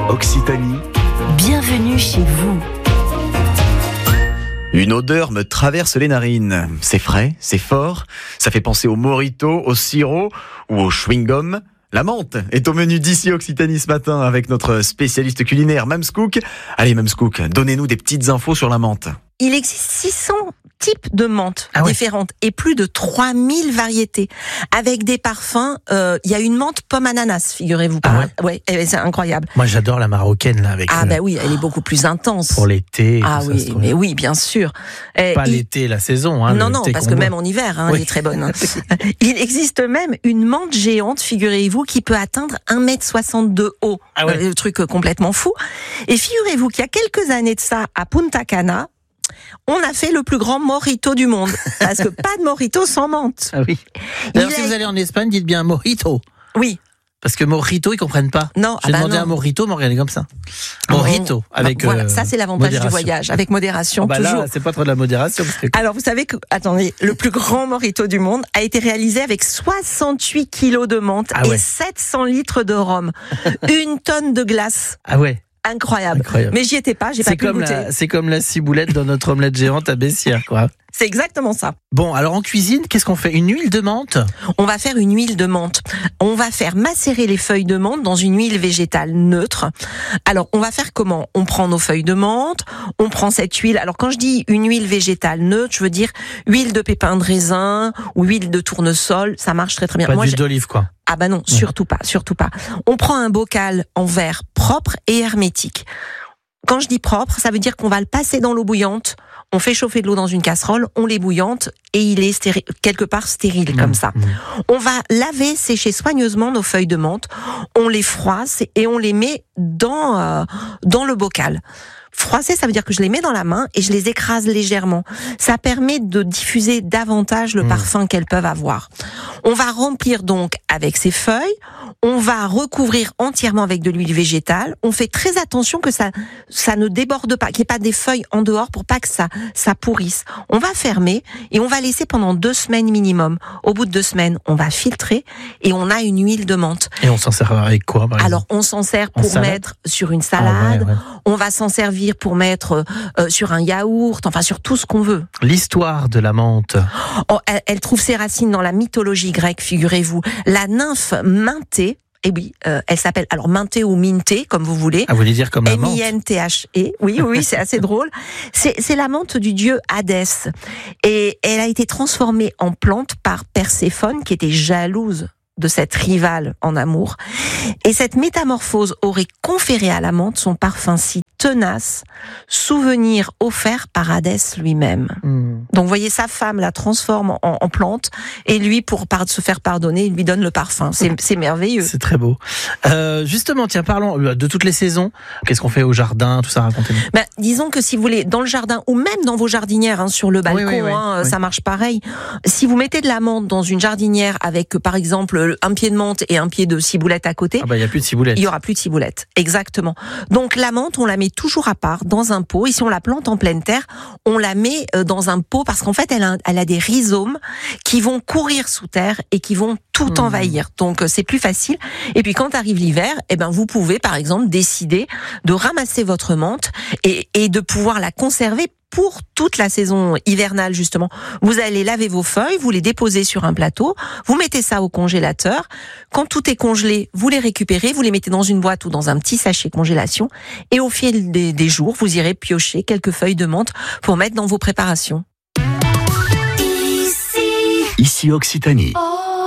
Occitanie. Bienvenue chez vous. Une odeur me traverse les narines. C'est frais, c'est fort. Ça fait penser au mojito, au sirop ou au chewing-gum. La menthe est au menu d'ici Occitanie ce matin avec notre spécialiste culinaire Mams Cook. Allez Mams Cook, donnez-nous des petites infos sur la menthe. Il existe 600 types de menthes différentes et plus de 3000 variétés. Avec des parfums, il y a une menthe pomme ananas, figurez-vous. Ouais, c'est incroyable. Moi j'adore la marocaine là avec. Bah oui, elle est beaucoup plus intense. Pour l'été. Ah oui, mais oui, bien sûr. Pas l'été, la saison. Hein, non, parce que même en hiver, elle est très bonne. Il existe même une menthe géante, figurez-vous, qui peut atteindre 1,60 m de haut. Le truc complètement fou. Et figurez-vous qu'il y a quelques années de ça, à Punta Cana, on a fait le plus grand mojito du monde. Parce que pas de mojito sans menthe. Ah oui. D'ailleurs, si vous allez en Espagne, dites bien mojito. Oui. Parce que mojito, ils comprennent pas. Non, j'ai demandé un mojito, mais regardez comme ça. Mojito, avec voilà, ça c'est l'avantage du voyage, avec modération toujours. Là, c'est pas trop de la modération. Alors vous savez que, attendez, le plus grand mojito du monde a été réalisé avec 68 kilos de menthe et 700 litres de rhum, 1 tonne de glace. Ah ouais. Incroyable. Mais j'y étais pas, j'ai pas pu goûter. C'est comme la ciboulette dans notre omelette géante à Bessières, quoi. C'est exactement ça. Bon, alors en cuisine, qu'est-ce qu'on fait? Une huile de menthe? On va faire une huile de menthe. On va faire macérer les feuilles de menthe dans une huile végétale neutre. Alors, on va faire comment? On prend nos feuilles de menthe, on prend cette huile. Alors, quand je dis une huile végétale neutre, je veux dire huile de pépins de raisin ou huile de tournesol. Ça marche très très bien. Pas d'huile d'olive, quoi. Ah bah non, surtout pas. On prend un bocal en verre propre et hermétique. Quand je dis propre, ça veut dire qu'on va le passer dans l'eau bouillante, on fait chauffer de l'eau dans une casserole, on l'ébouillante et il est quelque part stérile comme ça. On va laver, sécher soigneusement nos feuilles de menthe, on les froisse et on les met dans le bocal. Froisser, ça veut dire que je les mets dans la main et je les écrase légèrement. Ça permet de diffuser davantage le parfum qu'elles peuvent avoir. On va remplir donc avec ces feuilles, on va recouvrir entièrement avec de l'huile végétale. On fait très attention que ça ne déborde pas, qu'il n'y ait pas des feuilles en dehors pour pas que ça pourrisse. On va fermer et on va laisser pendant 2 semaines minimum. Au bout de 2 semaines, on va filtrer et on a une huile de menthe. Et on s'en sert avec quoi, par exemple? Alors, on s'en sert pour mettre sur une salade. On va s'en servir pour mettre sur un yaourt, enfin sur tout ce qu'on veut. L'histoire de la menthe. Elle trouve ses racines dans la mythologie grecque, figurez-vous. La nymphe Minthé, elle s'appelle alors Minthé ou Minthé, comme vous voulez. Ah, vous voulez dire comme la menthe? M-I-N-T-H-E. Oui, c'est assez drôle. C'est la menthe du dieu Hadès. Et elle a été transformée en plante par Perséphone, qui était jalouse de cette rivale en amour. Et cette métamorphose aurait conféré à la menthe son parfum si tenace, souvenir offert par Hadès lui-même. Donc vous voyez, sa femme la transforme en plante et lui, pour se faire pardonner, il lui donne le parfum. C'est merveilleux. C'est très beau. Justement, tiens, parlons de toutes les saisons. Qu'est-ce qu'on fait au jardin, tout ça, racontez-nous. Disons que si vous voulez, dans le jardin ou même dans vos jardinières, sur le balcon, ça marche pareil. Si vous mettez de la menthe dans une jardinière avec, par exemple, un pied de menthe et un pied de ciboulette à côté. Il n'y a plus de ciboulette. Il y aura plus de ciboulette. Exactement. Donc, la menthe, on la met toujours à part, dans un pot. Et si on la plante en pleine terre, on la met dans un pot parce qu'en fait, elle a des rhizomes qui vont courir sous terre et qui vont tout envahir. Donc, c'est plus facile. Et puis, quand arrive l'hiver, vous pouvez, par exemple, décider de ramasser votre menthe et de pouvoir la conserver pour toute la saison hivernale, justement. Vous allez laver vos feuilles, vous les déposez sur un plateau, vous mettez ça au congélateur. Quand tout est congelé, vous les récupérez, vous les mettez dans une boîte ou dans un petit sachet congélation. Et au fil des jours, vous irez piocher quelques feuilles de menthe pour mettre dans vos préparations. Ici Occitanie.